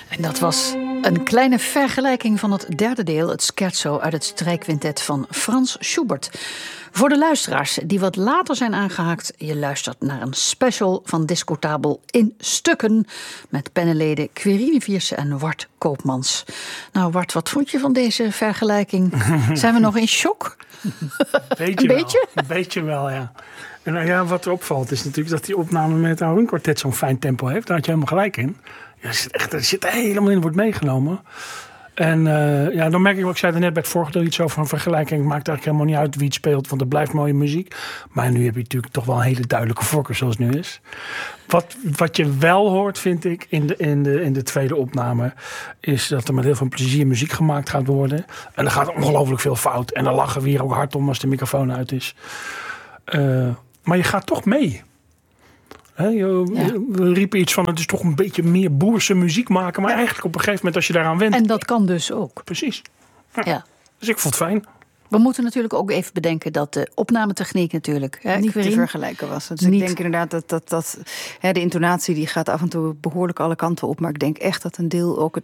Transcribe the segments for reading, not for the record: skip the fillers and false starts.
En dat was een kleine vergelijking van het derde deel, het scherzo uit het strijkquintet van Frans Schubert. Voor de luisteraars die wat later zijn aangehaakt, je luistert naar een special van Discotabel in stukken met pennenleden Quirine Viersen en Wart Koopmans. Nou Wart, wat vond je van deze vergelijking? Zijn we nog in shock? Een beetje wel, ja. En nou ja, wat er opvalt is natuurlijk dat die opname met het Kwartet zo'n fijn tempo heeft. Daar had je helemaal gelijk in. Ja, er zit helemaal in, wordt meegenomen. En dan merk ik wat ik zei er net bij het vorige deel iets over een vergelijking. Het maakt eigenlijk helemaal niet uit wie het speelt, want het blijft mooie muziek. Maar nu heb je natuurlijk toch wel een hele duidelijke voorkeur zoals het nu is. Wat je wel hoort, vind ik, in de tweede opname, is dat er met heel veel plezier muziek gemaakt gaat worden. En er gaat ongelooflijk veel fout. En dan lachen we hier ook hard om als de microfoon uit is. Maar je gaat toch mee. We riepen iets van, het is toch een beetje meer boerse muziek maken. Maar eigenlijk op een gegeven moment als je daaraan went. En dat kan dus ook. Precies. Ja. Dus ik vond het fijn. We moeten natuurlijk ook even bedenken dat de opnametechniek natuurlijk niet te vergelijken was. Dus ik denk inderdaad dat de intonatie die gaat af en toe behoorlijk alle kanten op. Maar ik denk echt dat een deel ook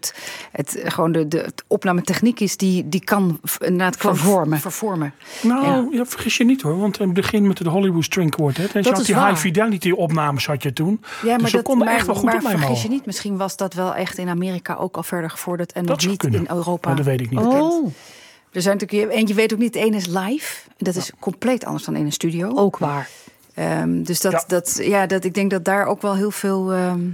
de opnametechniek is die kan vervormen. Nou, ja, vergis je niet hoor. Want in het begin met de Hollywood String Quartet. En je had die high fidelity opnames had je toen. Ja, maar dus dat konden echt wel goed opnemen. Maar vergis je niet, misschien was dat wel echt in Amerika ook al verder gevorderd. En nog niet in Europa. Maar dat weet ik niet. Oh. Er zijn natuurlijk, en je weet ook niet, de ene is live. Dat is compleet anders dan in een studio. Ook waar. Dus ik denk dat daar ook wel heel veel.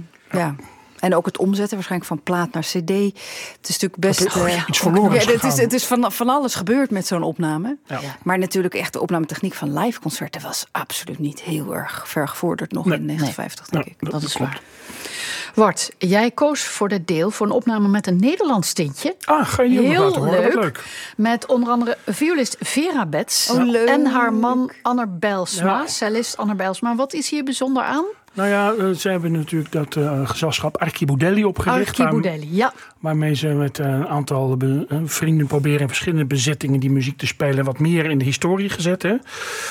En ook het omzetten, waarschijnlijk van plaat naar cd. Het is natuurlijk best. Iets verloren. Het is van alles gebeurd met zo'n opname. Ja. Maar natuurlijk echt de opnametechniek van live concerten was absoluut niet heel erg ver gevorderd nog in 1950, denk ik. Dat is waar. Wart, jij koos voor dit deel voor een opname met een Nederlands tintje. Ga je niet heel laten horen? Wat leuk. Met onder andere violist Vera Bets en haar man Anner Bijlsma, cellist Anner Bijlsma. Wat is hier bijzonder aan? Nou ja, ze hebben natuurlijk dat gezelschap Archiboudelli opgericht. Waarmee ze met een aantal vrienden proberen in verschillende bezittingen die muziek te spelen. Wat meer in de historie gezet. Hè?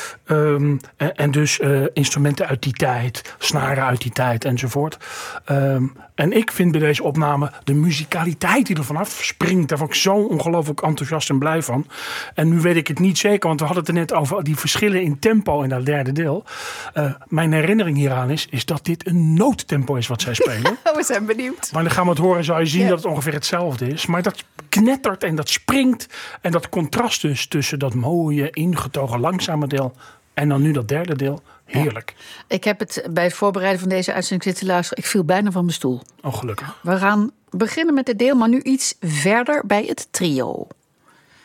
En dus instrumenten uit die tijd, snaren uit die tijd enzovoort. En ik vind bij deze opname de muzikaliteit die er vanaf springt. Daar word ik zo ongelooflijk enthousiast en blij van. En nu weet ik het niet zeker, want we hadden het er net over die verschillen in tempo in dat derde deel. Mijn herinnering hieraan is dat dit een noodtempo is wat zij spelen. We zijn benieuwd. Maar dan gaan we het horen, zal je zien dat het ongeveer hetzelfde is. Maar dat knettert en dat springt. En dat contrast dus tussen dat mooie, ingetogen, langzame deel en dan nu dat derde deel. Heerlijk. Ja. Ik heb het bij het voorbereiden van deze uitzending zitten luisteren. Ik viel bijna van mijn stoel. Oh, gelukkig. We gaan beginnen met dit deel, maar nu iets verder bij het trio.